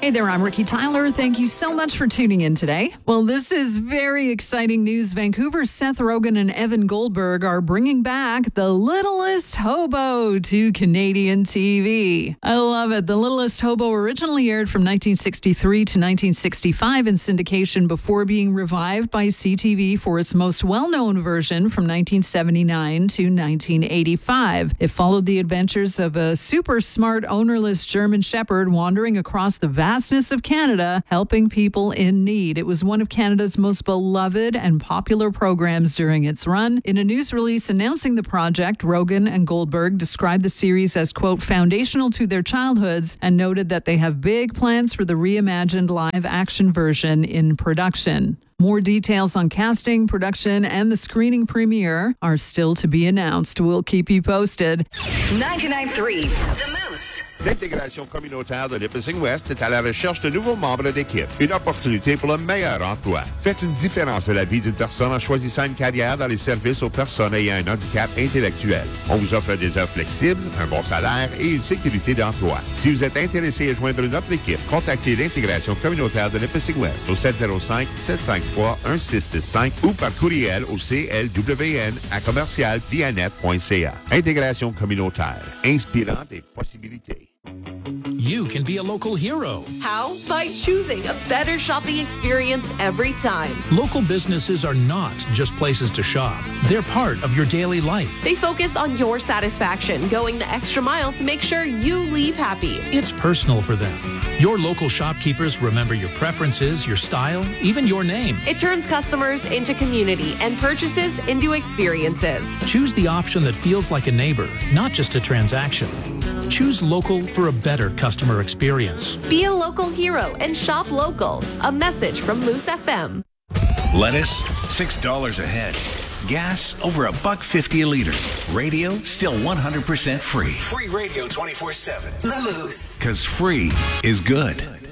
Hey there, I'm Ricky Tyler. Thank you so much for tuning in today. Well, this is very exciting news. Vancouver's Seth Rogen and Evan Goldberg are bringing back The Littlest Hobo to Canadian TV. I love it. The Littlest Hobo originally aired from 1963 to 1965 in syndication before being revived by CTV for its most well-known version from 1979 to 1985. It followed the adventures of a super smart, ownerless German Shepherd wandering across the vastness of Canada, helping people in need. It was one of Canada's most beloved and popular programs during its run. In a news release announcing the project, Rogen and Goldberg described the series as, quote, foundational to their childhoods, and noted that they have big plans for the reimagined live-action version in production. More details on casting, production, and the screening premiere are still to be announced. We'll keep you posted. 99.3 The Moose. L'intégration communautaire de Nipissing-West est à la recherche de nouveaux membres d'équipe. Une opportunité pour le meilleur emploi. Faites une différence à la vie d'une personne en choisissant une carrière dans les services aux personnes ayant un handicap intellectuel. On vous offre des heures flexibles, un bon salaire et une sécurité d'emploi. Si vous êtes intéressé à joindre notre équipe, contactez l'intégration communautaire de Nipissing-West au 705-753-1665 ou par courriel au clwn@commercialvianet.ca. Intégration communautaire, inspirant des possibilités. You can be a local hero. How? By choosing a better shopping experience every time. Local businesses are not just places to shop. They're part of your daily life. They focus on your satisfaction, going the extra mile to make sure you leave happy. It's personal for them. Your local shopkeepers remember your preferences, your style, even your name. It turns customers into community and purchases into experiences. Choose the option that feels like a neighbor, not just a transaction. Choose local for a better customer experience. Be a local hero and shop local. A message from Moose FM. Lettuce, $6 a head. Gas, over $1.50 a liter. Radio, still 100% free. Free radio 24/7. The Moose. Because free is good.